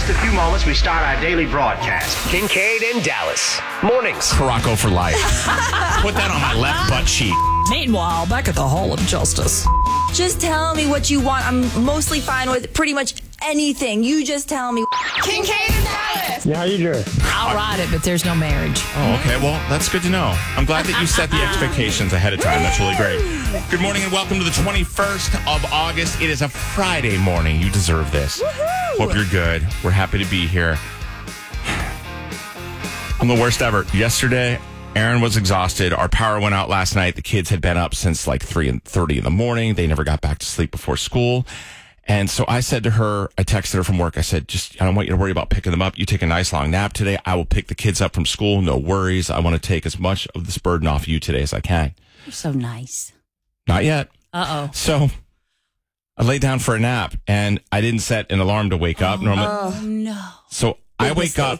just a few moments, we start our daily broadcast. Kincaid and Dallas. Mornings. Caraco for life. Put that on my left butt cheek. Meanwhile, back at the Hall of Justice. Just tell me what you want. I'm mostly fine with pretty much anything. You just tell me. Kincaid and Dallas. Yeah, how you doing? I'll ride it, but there's no marriage. Oh, okay. Well, that's good to know. I'm glad that you set the expectations ahead of time. That's really great. Good morning and welcome to the 21st of August. It is a Friday morning. You deserve this. Woohoo! Hope you're good. We're happy to be here. I'm the worst ever. Yesterday, Aaron was exhausted. Our power went out last night. The kids had been up since like 3:30 in the morning. They never got back to sleep before school. And so I said to her, I texted her from work. I said, I don't want you to worry about picking them up. You take a nice long nap today. I will pick the kids up from school. No worries. I want to take as much of this burden off you today as I can. You're so nice. Not yet. Uh-oh. So I laid down for a nap and I didn't set an alarm to wake up. Normally. Oh, no. So I wake up.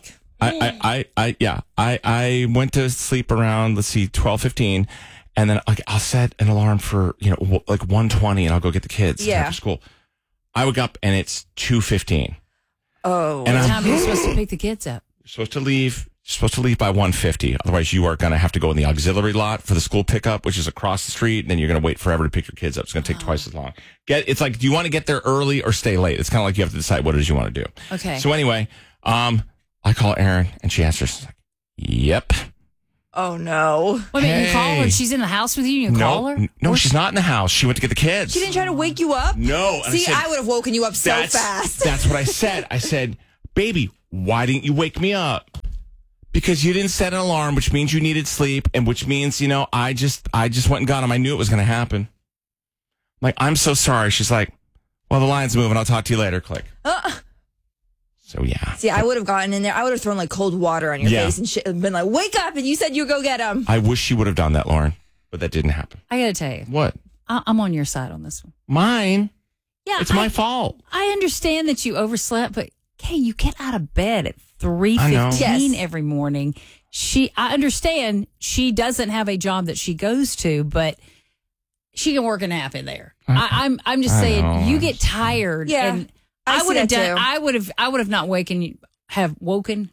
I went to sleep around, 12:15, and then I'll set an alarm for, like 1:20 and I'll go get the kids after school. I wake up and it's 2:15. Oh. And What time are you supposed to pick the kids up? You're supposed to leave by 1:50. Otherwise you are going to have to go in the auxiliary lot for the school pickup, which is across the street, and then you're going to wait forever to pick your kids up. It's going to take twice as long. It's like, do you want to get there early or stay late? It's kind of like you have to decide what it is you want to do. Okay. So anyway, I call Erin and she answers. She's like, yep. Oh, no. Wait a minute, you call her? She's in the house with you and you call her? No, she's not in the house. She went to get the kids. She didn't try to wake you up? No. And See, I would have woken you up so fast. That's what I said. I said, baby, why didn't you wake me up? Because you didn't set an alarm, which means you needed sleep, and which means, I just went and got him. I knew it was going to happen. I'm like, I'm so sorry. She's like, well, the line's moving. I'll talk to you later. Click. So, yeah. See, I would have gotten in there. I would have thrown like cold water on your face and shit and been like, wake up. And you said you go get him. I wish you would have done that, Lauren, but that didn't happen. I got to tell you. What? I'm on your side on this one. Mine? Yeah. It's my fault. I understand that you overslept, but, hey, you get out of bed at 3:15 Yes. every morning. I understand she doesn't have a job that she goes to, but she can work a nap in there. I'm just saying, you get tired. Yeah. And I would have see that done. too. I would have not woken. I wouldn't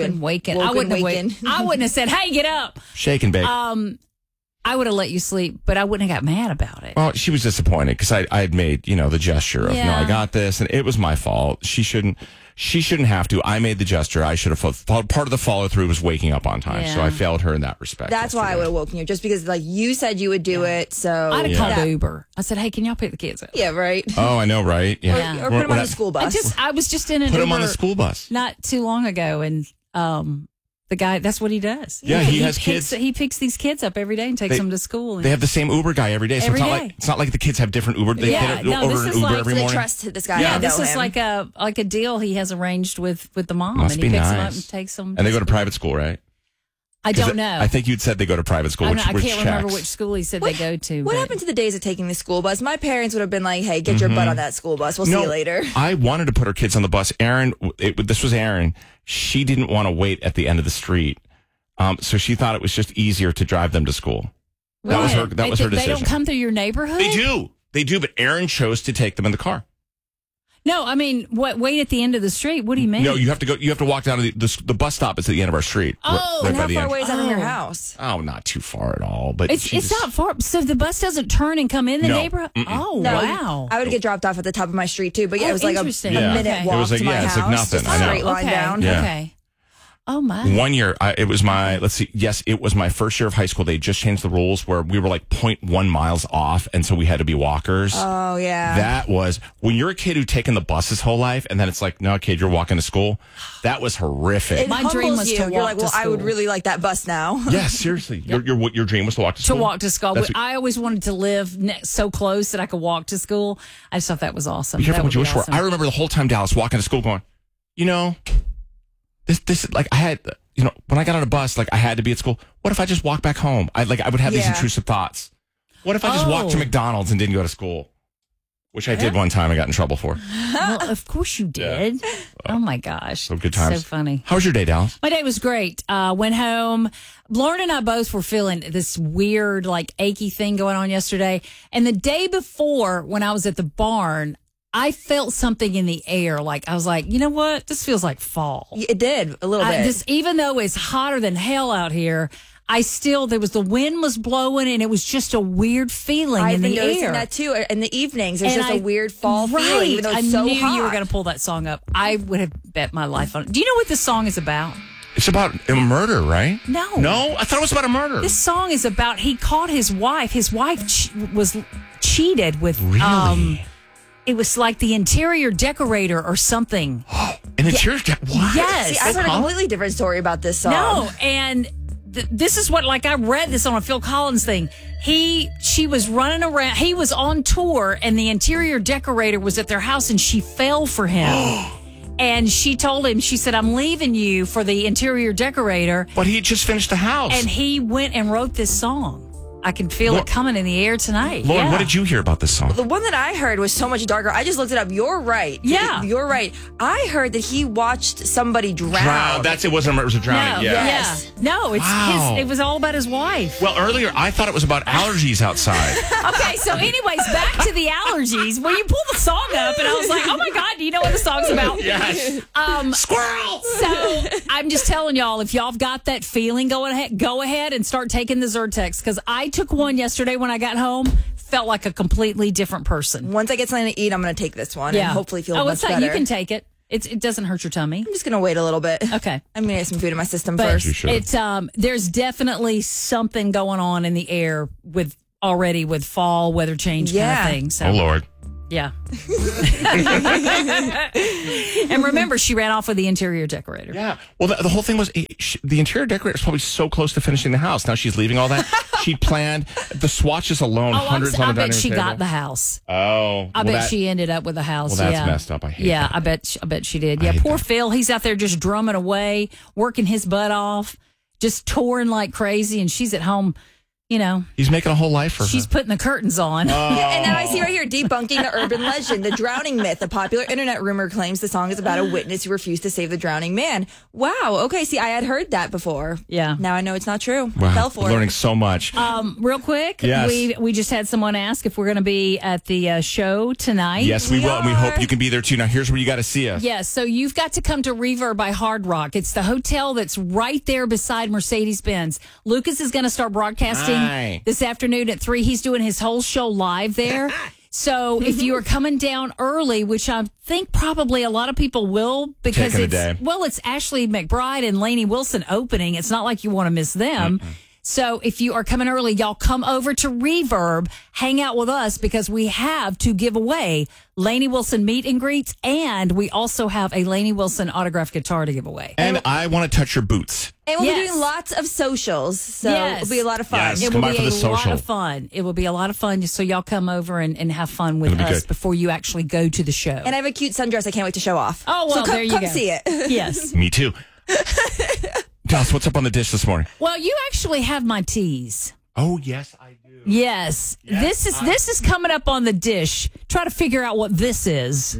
have said, "Hey, get up." Shake and bake. I would have let you sleep, but I wouldn't have got mad about it. Well, she was disappointed because I had made, the gesture of, no, I got this, and it was my fault. She shouldn't have to. I made the gesture. I should have part of the follow through was waking up on time. So I failed her in that respect. That's why I would have woken you, just because you said you would do it. So I'd have called Uber. I said, "Hey, can y'all pick the kids up?" Yeah, right. Oh, I know, right? Yeah. Or put them on the school bus. I was just in an Put Uber him on the school bus not too long ago, and the guy, that's what he does. Yeah, he has kids. He picks these kids up every day and takes them to school. They have the same Uber guy every day, so it's not like the kids have different Uber. They order an Uber every morning. They trust this guy. Yeah, this is like a deal he has arranged with the mom, Must and he be picks them nice. up and takes them. And they go to private school, right? I don't know. I think you'd said they go to private school. I Which can't remember checks. which school he said they go to. What happened to the days of taking the school bus? My parents would have been like, hey, get your butt on that school bus. We'll see you later. I wanted to put her kids on the bus. This was Erin. She didn't want to wait at the end of the street. So she thought it was just easier to drive them to school. That was her decision. They don't come through your neighborhood? They do, but Erin chose to take them in the car. No, I mean, wait at the end of the street? What do you mean? No, you have to go. You have to walk down to the bus stop is at the end of our street. Oh, and how far away is that from your house? Oh, not too far at all. But it's not far. So the bus doesn't turn and come in the neighborhood? Mm-mm. Oh, No, wow. I would get dropped off at the top of my street too. But yeah, it was like a interesting. minute Okay. walk It was like, to my it's house. like nothing. Just a I know. straight line down. Yeah. Okay. Oh, my. 1 year, it was my, it was my first year of high school. They just changed the rules where we were like 0.1 miles off, and so we had to be walkers. Oh, yeah. That was, when you're a kid who's taken the bus his whole life, and then it's like, no, kid, you're walking to school. That was horrific. It My dream humbles was you. to You're walk like, to well, I would school. really like that bus now. Yeah, seriously. Your dream was to walk to To school? walk to school. That's I always wanted to live so close that I could walk to school. I just thought that was awesome. Be careful That what you would wish be for. awesome. I remember the whole time Dallas walking to school going, this like I had, when I got on a bus, like I had to be at school. What if I just walk back home? I would have these intrusive thoughts. What if I just walked to McDonald's and didn't go to school? Which I did one time and got in trouble for. Well, of course you did. Oh, my gosh. So good times. So funny. How was your day, Dallas? My day was great. Went home. Lauren and I both were feeling this weird, achy thing going on yesterday. And the day before, when I was at the barn, I felt something in the air. Like, I was like, you know what? This feels like fall. It did a little bit. Even though it's hotter than hell out here, the wind was blowing and it was just a weird feeling in the air. I've been noticing that too. In the evenings, there's just a weird fall feeling, even though it's so hot. I knew you were going to pull that song up. I would have bet my life on it. Do you know what this song is about? It's about a murder, right? No. No? I thought it was about a murder. This song is about, he caught his wife. His wife was cheated with, Really? It was like the interior decorator or something. An interior what? Yes. See, I've heard a completely different story about this song. No, and this is what, like, I read this on a Phil Collins thing. She was running around. He was on tour, and the interior decorator was at their house, and she fell for him. And she told him, she said, I'm leaving you for the interior decorator. But he had just finished the house. And he went and wrote this song. I can feel it coming in the air tonight. Lauren, what did you hear about this song? The one that I heard was so much darker. I just looked it up. You're right. Yeah. You're right. I heard that he watched somebody drown. It wasn't it was a drowning. No, yeah. Yes. No, it was all about his wife. Well, earlier I thought it was about allergies outside. Okay, so anyways, back to the allergies. Well, you pulled the song up, and I was like, oh my God, do you know what the song's about? Yes. Squirrel! So I'm just telling y'all, if y'all have got that feeling, go ahead and start taking the Zyrtex, because I took one yesterday when I got home. Felt like a completely different person. Once I get something to eat, I'm going to take this one and hopefully feel much better. You can take it. It doesn't hurt your tummy. I'm just going to wait a little bit. Okay. I'm going to get some food in my system But first. You should. It's there's definitely something going on in the air with fall weather change kind of thing. So Oh, Lord. yeah. And remember, she ran off with the interior decorator. Yeah. Well, the whole thing was the interior decorator is probably so close to finishing the house. Now she's leaving all that. She planned the swatches alone, hundreds on the I dining bet room she table. got the house. Oh. I bet she ended up with a house. Well, that's messed up. I hate that. I bet she did. Yeah, hate poor that. Phil. He's out there just drumming away, working his butt off, just touring like crazy, and she's at home. You know, He's making a whole life for her. she's putting the curtains on. And now I see right here, debunking the urban legend, the drowning myth. A popular internet rumor claims the song is about a witness who refused to save the drowning man. Wow. Okay. See, I had heard that before. Yeah. Now I know it's not true. Wow. Fell for Learning it. so much. Real quick, Yes. we just had someone ask if we're going to be at the show tonight. Yes, we will. And we are. hope you can be there too. Now, here's where you got to see us. Yes, so you've got to come to Reverb by Hard Rock. It's the hotel that's right there beside Mercedes-Benz. Lucas is going to start broadcasting Hi. this afternoon at 3. He's doing his whole show live there. So if you are coming down early, which I think probably a lot of people will, because Taking the day. it's Ashley McBride and Lainey Wilson opening. It's not like you want to miss them. So if you are coming early, y'all come over to Reverb, hang out with us, because we have to give away Lainey Wilson meet and greets, and we also have a Lainey Wilson autographed guitar to give away. And I want to touch your boots. And we'll be Yes. doing lots of socials. So Yes. it'll be a lot of fun. Yes. It Come will by be for a the social. lot of fun. It will be a lot of fun. So y'all come over and have fun with It'll be us good. before you actually go to the show. And I have a cute sundress I can't wait to show off. Oh, well, so come, there you come go. see it. Yes. Me too. Dallas, what's up on the dish this morning? Well, you actually have my teas. Oh, yes, I do. Yes. This is coming up on the dish. Try to figure out what this is.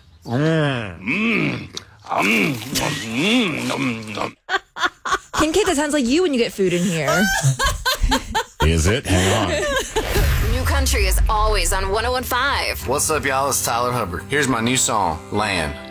Kincaid, that sounds like you when you get food in here. Is it? Hang on. New country is always on 101.5. What's up, y'all? It's Tyler Hubbard. Here's my new song, Land.